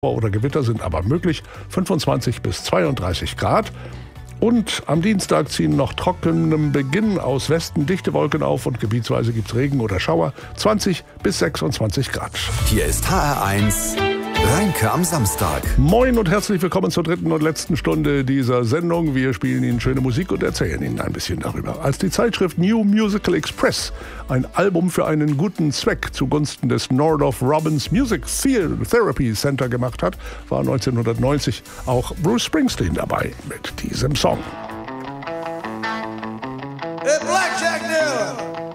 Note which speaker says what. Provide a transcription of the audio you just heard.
Speaker 1: oder Gewitter sind aber möglich, 25 bis 32 Grad. Und am Dienstag ziehen noch trockenem Beginn aus Westen dichte Wolken auf und gebietsweise gibt es Regen oder Schauer, 20 bis 26 Grad.
Speaker 2: Hier ist HR1 Reinke am Samstag.
Speaker 1: Moin und herzlich willkommen zur dritten und letzten Stunde dieser Sendung. Wir spielen Ihnen schöne Musik und erzählen Ihnen ein bisschen darüber. Als die Zeitschrift New Musical Express ein Album für einen guten Zweck zugunsten des Northrop Robbins Music Therapy Center gemacht hat, war 1990 auch Bruce Springsteen dabei mit diesem Song.
Speaker 3: Hey, Black